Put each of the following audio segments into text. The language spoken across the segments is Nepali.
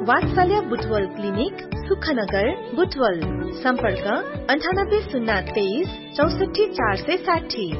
वात्सल्य बुटवल क्लिनिक सुखनगर बुटवल सम्पर्क 9803 64460।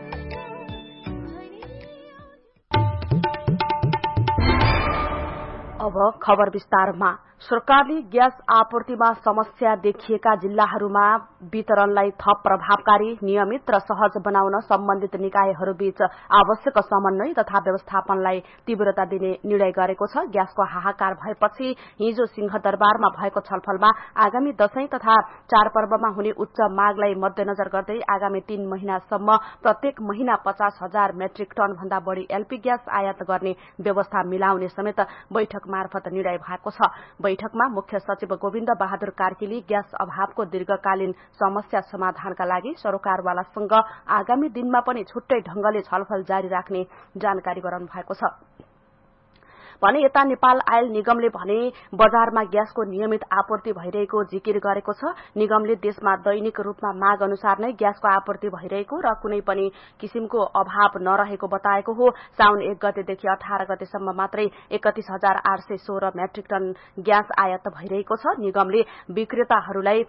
अब खबर विस्तारमा। सरकारले ग्यास आपूर्तिमा समस्या देखिएका जिल्लाहरूमा वितरणलाई थप प्रभावकारी, नियमित र सहज बनाउन सम्बन्धित निकायहरूबीच आवश्यक समन्वय तथा व्यवस्थापनलाई तीव्रता दिने निर्णय गरेको छ। ग्यासको हाहाकार भएपछि हिजो सिंहदरबारमा भएको छलफलमा आगामी दशैं तथा चाडपर्वमा हुने उच्च मागलाई मध्यनजर गर्दै आगामी 3 महिनासम्म प्रत्येक महिना 50,000 मेट्रिक टन भन्दा बढ़ी एलपी ग्यास आयात गर्ने व्यवस्था मिलाउने समेत बैठक मार्फत निर्णय भएको छ। बैठकमा मुख्य सचिव गोविन्द बहादुर कार्कीले ग्यास अभावको दीर्घकालीन समस्या समाधानका लागि सरकारवालासँग आगामी दिनमा पनि छुट्टै ढंगले छलफल जारी राख्ने जानकारी गराउनु भएको छ। भने यता नेपाल आयल निगमले भने बजारमा ग्यासको नियमित आपूर्ति भइरहेको जिकिर गरेको छ। निगमले देशमा दैनिक रूपमा माग अनुसार नै ग्यासको आपूर्ति भइरहेको र कुनै पनि किसिमको अभाव नरहेको बताएको हो। साउन 1 गतेदेखि 18 गतेसम्म मात्रै 31,816 मेट्रिक टन ग्यास आयात भइरहेको छ। निगमले विक्रेताहरूलाई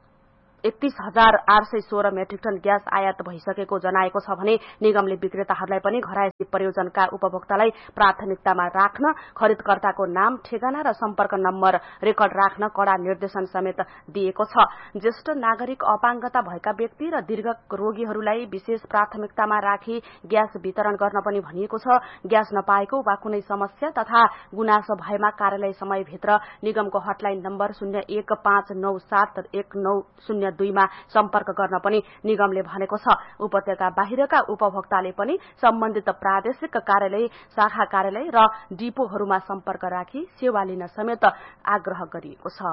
31,816 मेट्रिक टन ग्यास आयात भइसकेको जनाएको छ भने निगमले विक्रेताहरूलाई पनि घरायसी प्रयोजनका उपभोक्तालाई प्राथमिकतामा राख्न, खरिदकर्ताको नाम, ठेगाना र सम्पर्क नम्बर रेकर्ड राख्न कड़ा निर्देशन समेत दिएको छ। ज्येष्ठ नागरिक, अपाङ्गता भएका व्यक्ति र दीर्घ रोगीहरूलाई विशेष प्राथमिकतामा राखी ग्यास वितरण गर्न पनि भनिएको छ। ग्यास नपाएको वा कुनै समस्या तथा गुनासो भएमा कार्यालय समयभित्र निगमको हटलाइन नम्बर 0159719002 मा सम्पर्क गर्न पनि निगमले भनेको छ। उपत्यका बाहिरका उपभोक्ताले पनि सम्बन्धित प्रादेशिक कार्यालय, शाखा कार्यालय र डिपोहरूमा सम्पर्क राखी सेवा लिन समेत आग्रह गरिएको छ।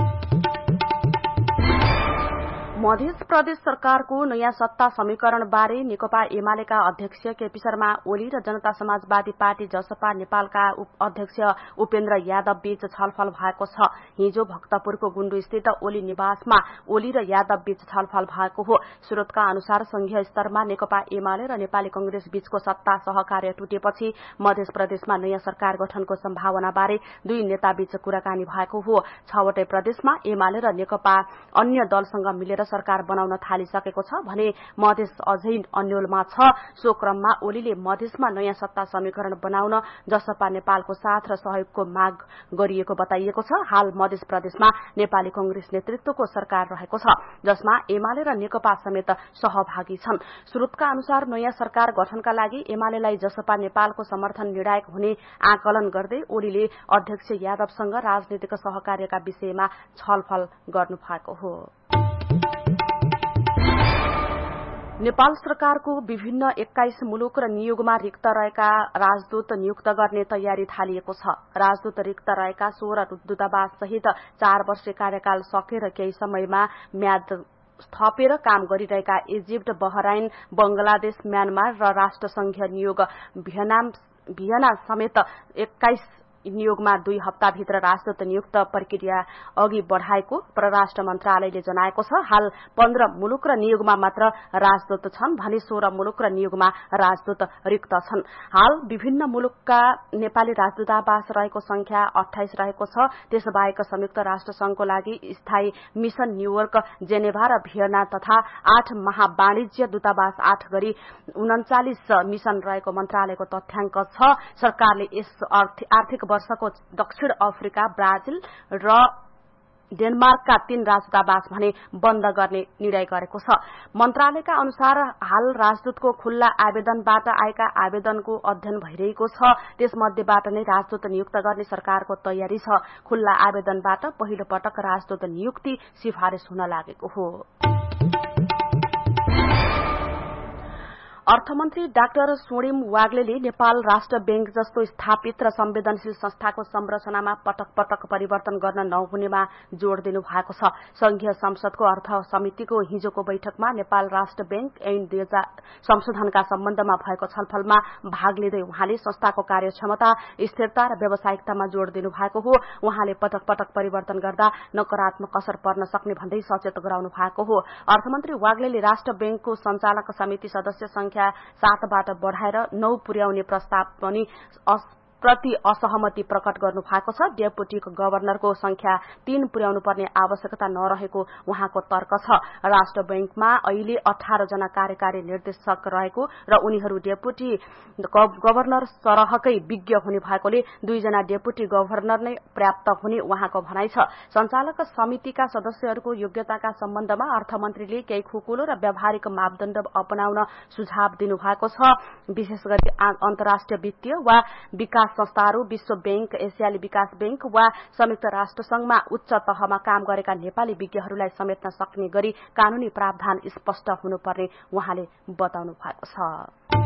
मध्य प्रदेश सरकारको नयाँ सत्ता समीकरण बारे नेकपा एमालेका अध्यक्ष केपी शर्मा ओली र जनता समाजवादी पार्टी जसपा नेपालका अध्यक्ष उपेन्द्र यादव बीच छलफल भएको छ। हिजो भक्तपुरको गुण्डु स्थित ओली निवासमा ओली र यादव बीच छलफल भएको हो। स्रोतका अनुसार संघीय स्तरमा नेकपा एमाले र नेपाली कंग्रेस बीचको सत्ता सहकार्य टुटेपछि मध्य प्रदेशमा नयाँ सरकार गठनको सम्भावना बारे दुई नेताबीच कुराकानी भएको हो। 6 वटै प्रदेशमा एमाले र नेकपा अन्य दलसँग मिलेर सरकार बनाउन थालिसकेको छ भने मधेस अझै अन्यलमा छ। सो क्रममा ओलीले मधेसमा नयाँ सत्ता समीकरण बनाउन जसपा नेपालको साथ र सहयोगको माग गरिएको बताइएको छ। हाल मध्य प्रदेशमा नेपाली कंग्रेस नेतृत्वको सरकार रहेको छ जसमा एमाले र नेकपा समेत सहभागी छन्। स्रोतका अनुसार नयाँ सरकार गठनका लागि एमालेलाई जसपा नेपालको समर्थन निर्णायक हुने आकलन गर्दै ओलीले अध्यक्ष यादवसँग राजनीतिक सहकार्यका विषयमा छलफल गर्नुभएको हो। नेपाल सरकारको विभिन्न 21 मुलुक र नियोगमा रिक्त रहेका राजदूत नियुक्त गर्ने तयारी थालिएको छ। राजदूत रिक्त रहेका 16 दूतावास सहित 4 वर्षे कार्यकाल सकेर केही समयमा म्याद थपेर काम गरिरहेका इजिप्ट, बहराइन, बंगलादेश, म्यानमार र राष्ट्रसंघीय नियोग भियना समेत 21 नियोगमा 2 हप्ताभित्र राजदूत नियुक्त प्रक्रिया अघि बढ़ाएको परराष्ट्र मन्त्रालयले जनाएको छ। हाल 15 मुलुक र नियोगमा मात्र राजदूत छन् भने 16 मुलुक र नियोगमा राजदूत रिक्त छन्। हाल विभिन्न मुलुकका नेपाली राजदूतावास रहेको संख्या 28 रहेको छ। त्यसबाहेक संयुक्त राष्ट्र संघको लागि स्थायी मिशन न्यूयोर्क, जेनेभा र भियना तथा 8 महावाणिज्य दूतावास 8 गरी 39 मिशन रहेको मन्त्रालयको तथ्याङ्क छ। सरकारले यस आर्थिक वर्षको दक्षिण अफ्रिका, ब्राजिल र डेनमार्कका 3 राजदूतावास भने बन्द गर्ने निर्णय गरेको छ। मन्त्रालयका अनुसार हाल राजदूतको खुल्ला आवेदनबाट आएका आवेदनको अध्ययन भइरहेको छ। त्यसमध्येबाट नै राजदूत नियुक्त गर्ने सरकारको तयारी छ। खुल्ला आवेदनबाट पहिलो पटक राजदूत नियुक्ति सिफारिश हुन लागेको हो। अर्थमन्त्री डाक्टर स्वर्णिम वाग्लेले नेपाल राष्ट्र बैंक जस्तो स्थापित र संवेदनशील संस्थाको संरचनामा पटक पटक परिवर्तन गर्न नहुनेमा जोड़ दिनु भएको छ। संघीय संसदको अर्थ समितिको हिजोको बैठकमा नेपाल राष्ट्र बैंक ऐन 2000 संशोधनका सम्बन्धमा भएको छलफलमा भाग लिँदै उहाँले संस्थाको कार्यक्षमता, स्थिरता र व्यावसायिकतामा जोड़ दिनु भएको हो। उहाँले पटक पटक परिवर्तन गर्दा नकारात्मक असर पर्न सक्ने भन्दै सचेत गराउनु भएको हो। अर्थमन्त्री वाग्लेले राष्ट्र बैंकको संचालक समिति सदस्य संख्या 7 बाट बढ़ाएर 9 पुर्याउने प्रस्ताव पनि प्रति असहमति प्रकट गर्नु भएको छ। डेपुटी गभर्नरको संख्या 3 पुर्याउनु पर्ने आवश्यकता नरहेको उहाँको तर्क छ। राष्ट्र बैंकमा अहिले 18 जना कार्यकारी निर्देशक रहेको र उनीहरू डेपुटी गभर्नर सरहकै विज्ञ हुने भएकोले 2 जना डेपुटी गभर्नर नै पर्याप्त हुने उहाँको भनाइ छ। सञ्चालक समितिका सदस्यहरूको योग्यताका सम्बन्धमा अर्थमन्त्रीले केही खुकुलो र व्यावहारिक मापदण्ड अपनाउन सुझाव दिनुभएको छ। विशेष गरी अन्तर्राष्ट्रिय वित्तीय वा विकास संस्थाहरू, विश्व बैंक, एसियाली विकास बैंक वा संयुक्त राष्ट्र संघमा उच्च तहमा काम गरेका नेपाली विज्ञहरूलाई समेट्न सक्ने गरी कानूनी प्रावधान स्पष्ट हुनुपर्ने उहाँले बताउनु भएको छ।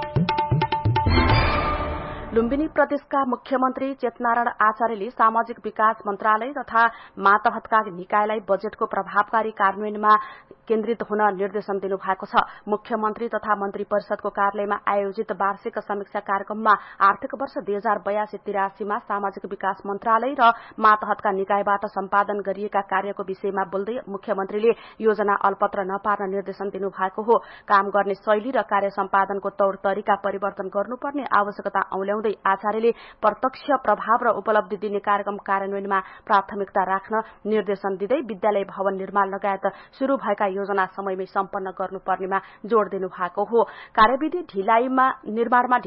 लुम्बिनी प्रदेशका मुख्यमन्त्री चेतनारायण आचार्यले सामाजिक विकास मन्त्रालय तथा मातहतका निकायलाई बजेटको प्रभावकारी कार्यान्वयनमा केन्द्रित हुन निर्देशन दिनुभएको छ। मुख्यमन्त्री तथा मन्त्री परिषदको कार्यालयमा आयोजित वार्षिक समीक्षा कार्यक्रममा आर्थिक वर्ष 2082-83 मा सामाजिक विकास मन्त्रालय र मातहतका निकायबाट सम्पादन गरिएका कार्यको विषयमा बोल्दै मुख्यमन्त्रीले योजना अलपत्र नपार्न निर्देशन दिनुभएको हो। काम गर्ने शैली र कार्य सम्पादनको तौर तरिका परिवर्तन गर्नुपर्ने आवश्यकता औल्याउँदै आचार्यले प्रत्यक्ष प्रभाव र उपलब्धि दिने कार्यक्रम कार्यान्वयनमा प्राथमिकता राख्न निर्देशन दिँदै विद्यालय भवन निर्माण लगायत शुरू भएका योजना समयमै सम्पन्न गर्नुपर्नेमा जोड़ दिनु भएको हो। कार्यविधि निर्माणमा